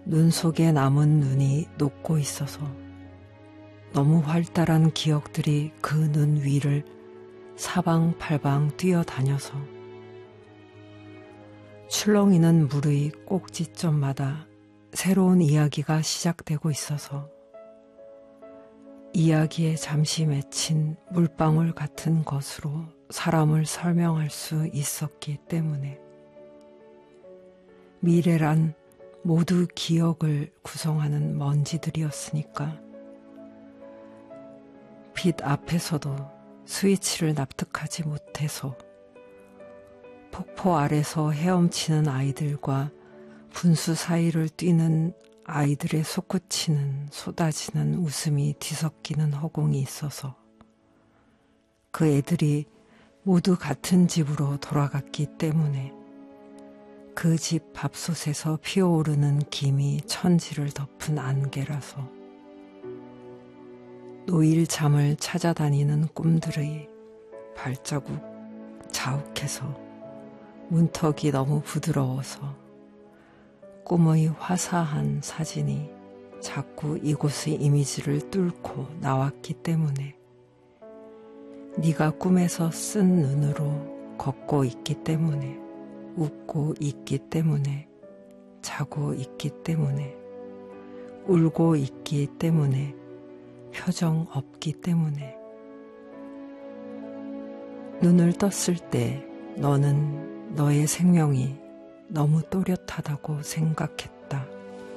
눈 속에 남은 눈이 녹고 있어서 너무 활달한 기억들이 그 눈 위를 사방팔방 뛰어다녀서 출렁이는 물의 꼭지점마다 새로운 이야기가 시작되고 있어서 이야기에 잠시 맺힌 물방울 같은 것으로 사람을 설명할 수 있었기 때문에 미래란 모두 기억을 구성하는 먼지들이었으니까 빛 앞에서도 스위치를 납득하지 못해서 폭포 아래서 헤엄치는 아이들과 분수 사이를 뛰는 아이들의 솟구치는 쏟아지는 웃음이 뒤섞이는 허공이 있어서 그 애들이 모두 같은 집으로 돌아갔기 때문에 그 집 밥솥에서 피어오르는 김이 천지를 덮은 안개라서 노일 잠을 찾아다니는 꿈들의 발자국 자욱해서 문턱이 너무 부드러워서 꿈의 화사한 사진이 자꾸 이곳의 이미지를 뚫고 나왔기 때문에 네가 꿈에서 쓴 눈으로 걷고 있기 때문에 웃고 있기 때문에 자고 있기 때문에 울고 있기 때문에 표정 없기 때문에 눈을 떴을 때 너는 너의 생명이 너무 또렷하다고 생각했다.